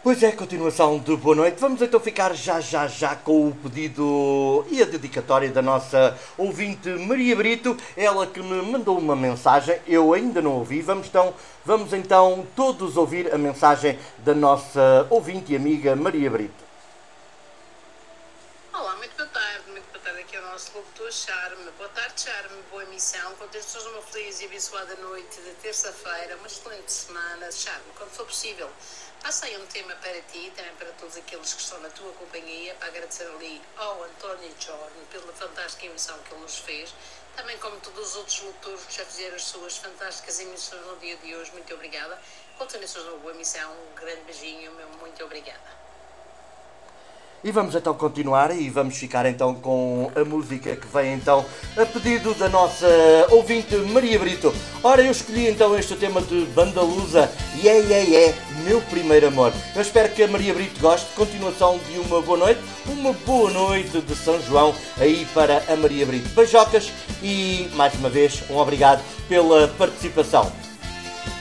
Pois é, continuação de boa noite. Vamos então ficar já com o pedido e a dedicatória da nossa ouvinte Maria Brito. Ela que me mandou uma mensagem, eu ainda não ouvi. Vamos então todos ouvir a mensagem da nossa ouvinte e amiga Maria Brito. Olá, muito boa tarde, aqui é o nosso locutor Charme. Boa tarde, Charme, boa emissão. Contextos uma feliz e abençoada noite de terça-feira, uma excelente semana. Charme, quando for possível, passa aí um tema para ti, também para todos aqueles que estão na tua companhia, para agradecer ali ao António Jordan pela fantástica emissão que ele nos fez, também como todos os outros locutores que já fizeram as suas fantásticas emissões no dia de hoje. Muito obrigada. Continuações de uma boa emissão, um grande beijinho, meu muito obrigada. E vamos então continuar e vamos ficar então com a música que vem então a pedido da nossa ouvinte Maria Brito. Ora, eu escolhi então este tema de Banda Lusa, meu primeiro amor. Eu espero que a Maria Brito goste. Continuação de uma boa noite de São João aí para a Maria Brito. Beijocas e mais uma vez um obrigado pela participação.